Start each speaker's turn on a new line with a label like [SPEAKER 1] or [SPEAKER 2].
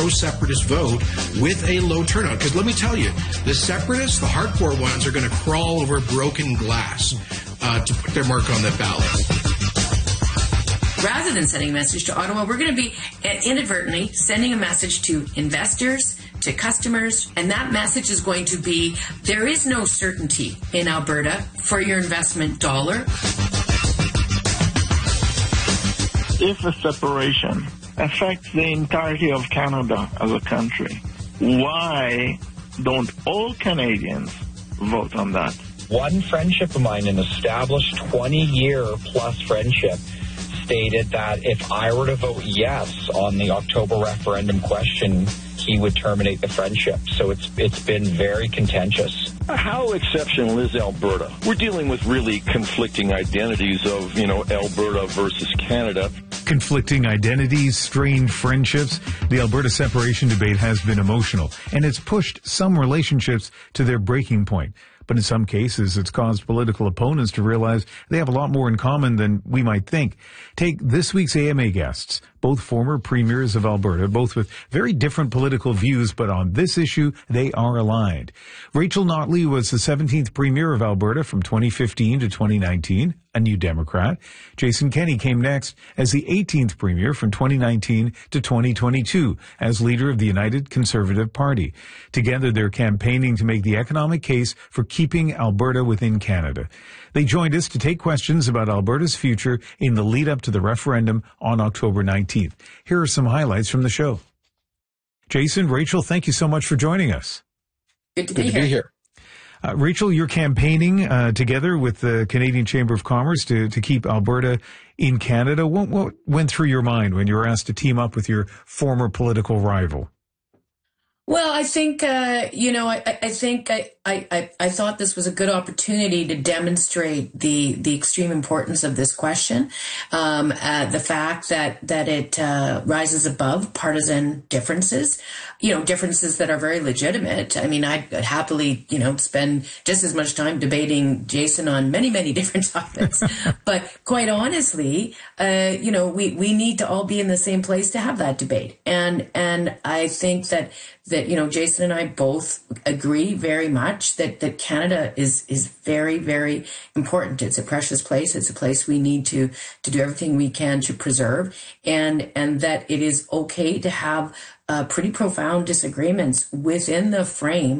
[SPEAKER 1] pro-separatist vote with a low turnout. Because let me tell you, the separatists, the hardcore ones, are going to crawl over broken glass to put their mark on the ballot.
[SPEAKER 2] Rather than sending a message to Ottawa, we're going to be inadvertently sending a message to investors, to customers, and that message is going to be, there is no certainty in Alberta for your investment dollar.
[SPEAKER 3] If a separation affects the entirety of Canada as a country, why don't all Canadians vote on that?
[SPEAKER 4] One friendship of mine, an established 20-year-plus friendship, stated that if I were to vote yes on the October referendum question, he would terminate the friendship. So it's been very contentious.
[SPEAKER 5] How exceptional is Alberta? We're dealing with really conflicting identities of, Alberta versus Canada.
[SPEAKER 6] Conflicting identities, strained friendships. The Alberta separation debate has been emotional, and it's pushed some relationships to their breaking point. But in some cases, it's caused political opponents to realize they have a lot more in common than we might think. Take this week's AMA guests, both former premiers of Alberta, both with very different political views, but on this issue, they are aligned. Rachel Notley was the 17th premier of Alberta from 2015 to 2019, a New Democrat. Jason Kenney came next as the 18th premier from 2019 to 2022 as leader of the United Conservative Party. Together, they're campaigning to make the economic case for keeping Alberta within Canada. They joined us to take questions about Alberta's future in the lead up to the referendum on October 19th. Here are some highlights from the show. Jason, Rachel, thank you so much for joining us.
[SPEAKER 2] Good to be here.
[SPEAKER 6] Rachel, you're campaigning together with the Canadian Chamber of Commerce to keep Alberta in Canada. What went through your mind when you were asked to team up with your former political rival?
[SPEAKER 2] Well, I think, I thought this was a good opportunity to demonstrate the extreme importance of this question. The fact that it rises above partisan differences, differences that are very legitimate. I mean, I'd happily, spend just as much time debating Jason on many, many different topics. But quite honestly, we need to all be in the same place to have that debate. And I think that Jason and I both agree very much that Canada is very, very important. It's a precious place. It's a place we need to do everything we can to preserve, and that it is okay to have pretty profound disagreements within the frame